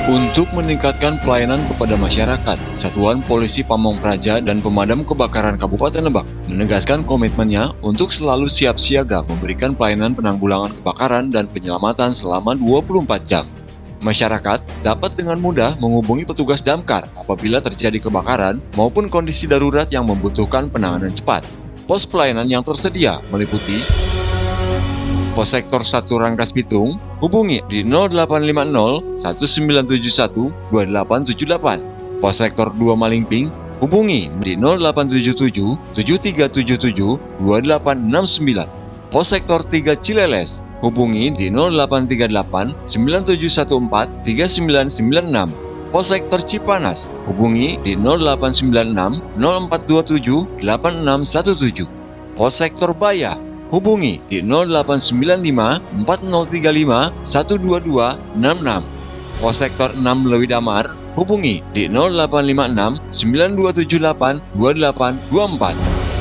Untuk meningkatkan pelayanan kepada masyarakat, Satuan Polisi Pamong Praja dan Pemadam Kebakaran Kabupaten Lebak menegaskan komitmennya untuk selalu siap siaga memberikan pelayanan penanggulangan kebakaran dan penyelamatan selama 24 jam. Masyarakat dapat dengan mudah menghubungi petugas damkar apabila terjadi kebakaran maupun kondisi darurat yang membutuhkan penanganan cepat. Pos pelayanan yang tersedia meliputi Pos Sektor 1 Rangkas Bitung, hubungi di 0850 1971 2878. Pos Sektor 2 Malingping, hubungi di 0877 7377 2869. Pos Sektor 3 Cileles, hubungi di 0838 9714 3996. Pos Sektor Cipanas, hubungi di 0896 0427 8617. Pos Sektor Baya, hubungi di 0895 4035 122 66. Pos Sektor 6 Lewi Damar, hubungi di 0856 9278 2824.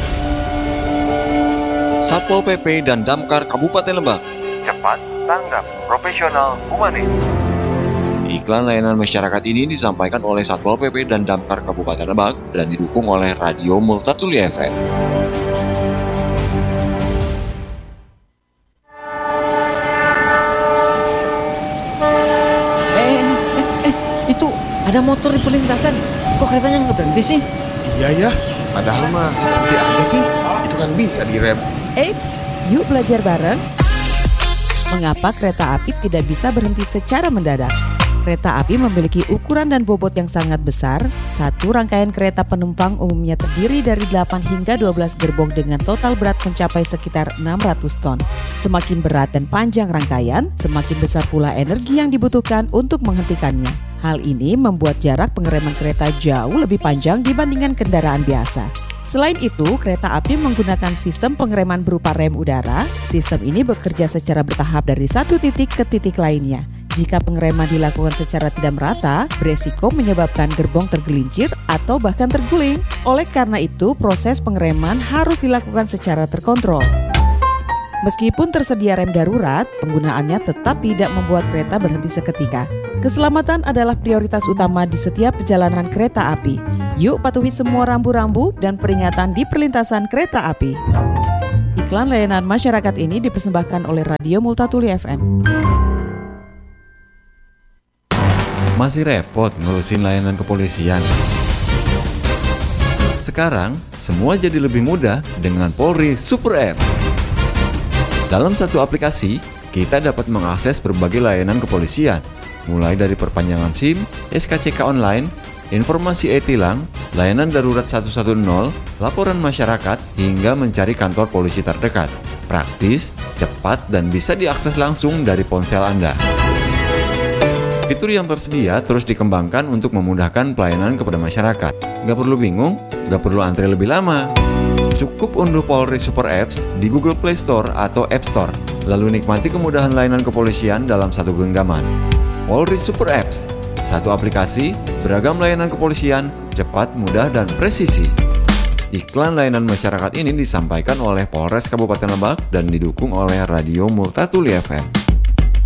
Satpol PP dan Damkar Kabupaten Lebak. Cepat, tanggap, profesional, humanis. Iklan layanan masyarakat ini disampaikan oleh Satpol PP dan Damkar Kabupaten Lebak dan didukung oleh Radio Multatuli FM. Ada motor di perlintasan, kok keretanya nggak berhenti sih? Iya ya, padahal mah berhenti aja sih, itu kan bisa direm. Eits, yuk belajar bareng. Mengapa kereta api tidak bisa berhenti secara mendadak? Kereta api memiliki ukuran dan bobot yang sangat besar. Satu rangkaian kereta penumpang umumnya terdiri dari 8 hingga 12 gerbong dengan total berat mencapai sekitar 600 ton. Semakin berat dan panjang rangkaian, semakin besar pula energi yang dibutuhkan untuk menghentikannya. Hal ini membuat jarak pengereman kereta jauh lebih panjang dibandingkan kendaraan biasa. Selain itu, kereta api menggunakan sistem pengereman berupa rem udara. Sistem ini bekerja secara bertahap dari satu titik ke titik lainnya. Jika pengereman dilakukan secara tidak merata, beresiko menyebabkan gerbong tergelincir atau bahkan terguling. Oleh karena itu, proses pengereman harus dilakukan secara terkontrol. Meskipun tersedia rem darurat, penggunaannya tetap tidak membuat kereta berhenti seketika. Keselamatan adalah prioritas utama di setiap perjalanan kereta api. Yuk patuhi semua rambu-rambu dan peringatan di perlintasan kereta api. Iklan layanan masyarakat ini dipersembahkan oleh Radio Multatuli FM. Masih repot ngurusin layanan kepolisian? Sekarang, semua jadi lebih mudah dengan Polri Super App. Dalam satu aplikasi, kita dapat mengakses berbagai layanan kepolisian, mulai dari perpanjangan SIM, SKCK online, informasi e-tilang, layanan darurat 110, laporan masyarakat, hingga mencari kantor polisi terdekat. Praktis, cepat, dan bisa diakses langsung dari ponsel Anda. Fitur yang tersedia terus dikembangkan untuk memudahkan pelayanan kepada masyarakat. Gak perlu bingung, gak perlu antri lebih lama. Cukup unduh Polri Super Apps di Google Play Store atau App Store, lalu nikmati kemudahan layanan kepolisian dalam satu genggaman. Polri Super Apps, satu aplikasi, beragam layanan kepolisian, cepat, mudah, dan presisi. Iklan layanan masyarakat ini disampaikan oleh Polres Kabupaten Lebak dan didukung oleh Radio Multatuli FM.